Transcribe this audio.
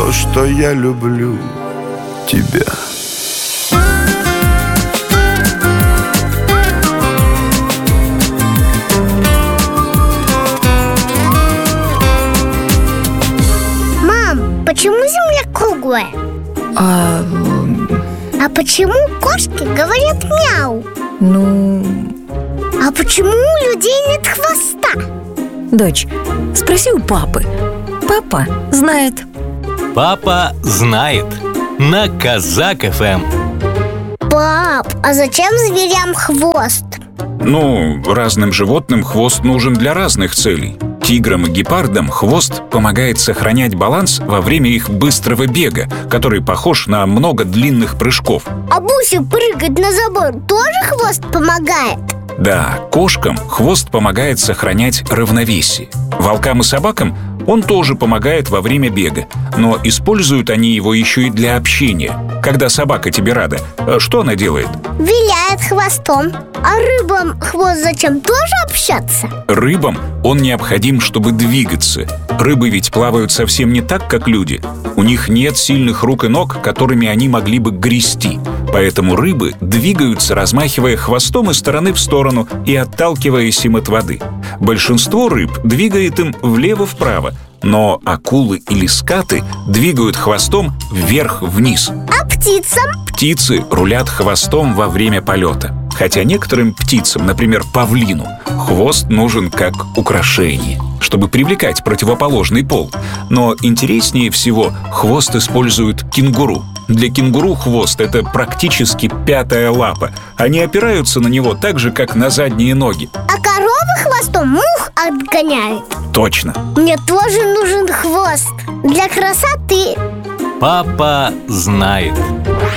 то, что я люблю тебя. Мам, почему Земля круглая? А почему кошки говорят мяу? А почему у людей нет хвоста? Дочь, спроси у папы. Папа знает. Папа знает. На Казак ФМ. Пап, а зачем зверям хвост? Разным животным хвост нужен для разных целей. Тиграм и гепардам хвост помогает сохранять баланс во время их быстрого бега, который похож на много длинных прыжков. А Бусе прыгать на забор тоже хвост помогает? Да, кошкам хвост помогает сохранять равновесие. Волкам и собакам он тоже помогает во время бега, но используют они его еще и для общения. Когда собака тебе рада, что она делает? Виляет хвостом. А рыбам хвост зачем? Тоже общаться? Рыбам он необходим, чтобы двигаться. Рыбы ведь плавают совсем не так, как люди. У них нет сильных рук и ног, которыми они могли бы грести. Поэтому рыбы двигаются, размахивая хвостом из стороны в сторону и отталкиваясь им от воды. Большинство рыб двигает им влево-вправо, но акулы или скаты двигают хвостом вверх-вниз. А птицам? Птицы рулят хвостом во время полета. Хотя некоторым птицам, например, павлину, хвост нужен как украшение, чтобы привлекать противоположный пол. Но интереснее всего хвост используют кенгуру. Для кенгуру хвост — это практически пятая лапа. Они опираются на него так же, как на задние ноги. А коровы хвостом мух отгоняют? Точно. Мне тоже нужен хвост для красоты. Папа знает.